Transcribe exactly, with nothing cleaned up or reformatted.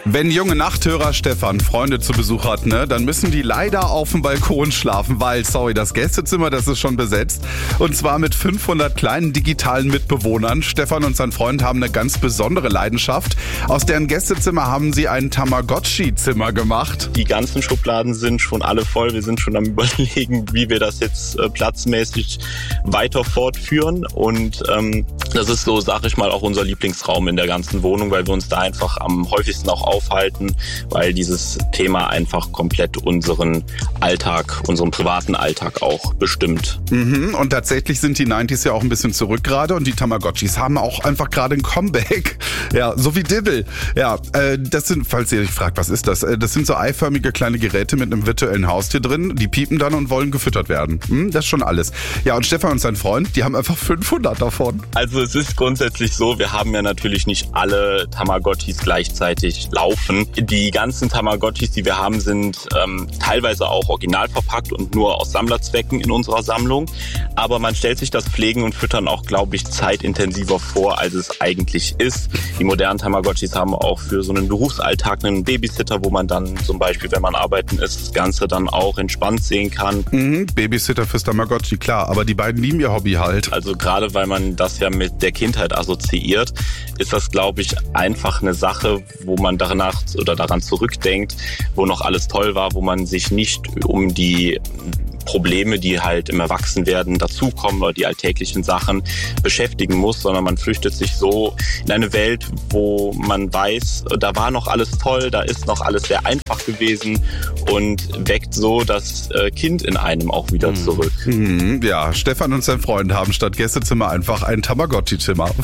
Wenn junge Nachthörer Stefan Freunde zu Besuch hat, ne, dann müssen die leider auf dem Balkon schlafen, weil, sorry, das Gästezimmer, das ist schon besetzt. Und zwar mit fünfhundert kleinen digitalen Mitbewohnern. Stefan und sein Freund haben eine ganz besondere Leidenschaft. Aus deren Gästezimmer haben sie ein Tamagotchi-Zimmer gemacht. Die ganzen Schubladen sind schon alle voll. Wir sind schon am Überlegen, wie wir das jetzt äh, platzmäßig weiter fortführen. Und ähm, das ist so, sag ich mal, auch unser Lieblingsraum in der ganzen Wohnung, weil wir uns da einfach am häufigsten auch aufhalten, weil dieses Thema einfach komplett unseren Alltag, unseren privaten Alltag auch bestimmt. Mhm, und tatsächlich sind die neunziger ja auch ein bisschen zurück gerade und die Tamagotchis haben auch einfach gerade ein Comeback. Ja, so wie Dibble. Ja, äh, das sind, falls ihr euch fragt, was ist das? Äh, das sind so eiförmige kleine Geräte mit einem virtuellen Haustier drin, die piepen dann und wollen gefüttert werden. Hm, das ist schon alles. Ja, und Stefan und sein Freund, die haben einfach fünfhundert davon. Also es ist grundsätzlich so, wir haben ja natürlich nicht alle Tamagotchis gleichzeitig laufen. Die ganzen Tamagotchis, die wir haben, sind ähm, teilweise auch original verpackt und nur aus Sammlerzwecken in unserer Sammlung. Aber man stellt sich das Pflegen und Füttern auch, glaube ich, zeitintensiver vor, als es eigentlich ist. Die modernen Tamagotchis haben auch für so einen Berufsalltag einen Babysitter, wo man dann zum Beispiel, wenn man arbeiten ist, das Ganze dann auch entspannt sehen kann. Mhm, Babysitter fürs Tamagotchi, klar. Aber die beiden lieben ihr Hobby halt. Also gerade weil man das ja mit der Kindheit assoziiert, ist das, glaube ich, einfach eine Sache, wo man danach oder daran zurückdenkt, wo noch alles toll war, wo man sich nicht um die Probleme, die halt im Erwachsenwerden dazukommen oder die alltäglichen Sachen beschäftigen muss, sondern man flüchtet sich so in eine Welt, wo man weiß, da war noch alles toll, da ist noch alles sehr einfach gewesen und weckt so das Kind in einem auch wieder zurück. Mhm, ja, Stefan und sein Freund haben statt Gästezimmer einfach ein Tamagotchi-Zimmer.